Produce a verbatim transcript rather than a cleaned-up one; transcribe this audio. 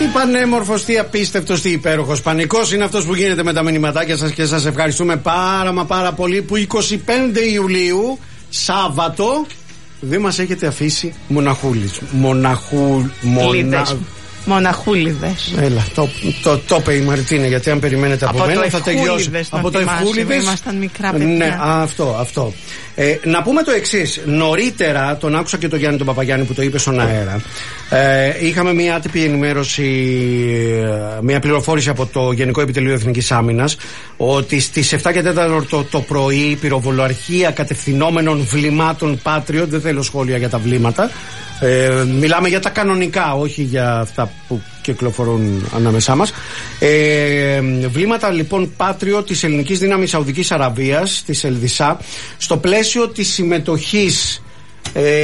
Τι πανέμορφος, τι απίστευτος, τι υπέροχος. Πανικός είναι αυτός που γίνεται με τα μηνυματάκια σας και σας ευχαριστούμε πάρα μα πάρα πολύ που είκοσι πέντε Ιουλίου, Σάββατο, δεν μας έχετε αφήσει μοναχούλης. Μοναχού... Μονα... Μοναχούλιδες. Έλα, το, το, το είπε η Μαρτίνα, γιατί αν περιμένετε από, από μένα θα τελειώσει. Από το Ευχούλιδες. Ήμασταν μικρά παιδιά. Ναι, αυτό, αυτό. Ε, να πούμε το εξής. Νωρίτερα, τον άκουσα και τον Γιάννη τον Παπαγιάννη που το είπε στον αέρα. Ε, είχαμε μια άτυπη ενημέρωση, μια πληροφόρηση από το Γενικό Επιτελείο Εθνικής Άμυνας ότι στις επτά και τέσσερα το, το πρωί πυροβολαρχία κατευθυνόμενων βλημάτων Patriot, δεν θέλω σχόλια για τα βλήματα. Ε, μιλάμε για τα κανονικά, όχι για αυτά που κυκλοφορούν ανάμεσά μας. Ε, βλήματα λοιπόν Patriot της ελληνικής δύναμης Σαουδικής Αραβίας, της Ελδισά, στο πλαίσιο της συμμετοχής ε,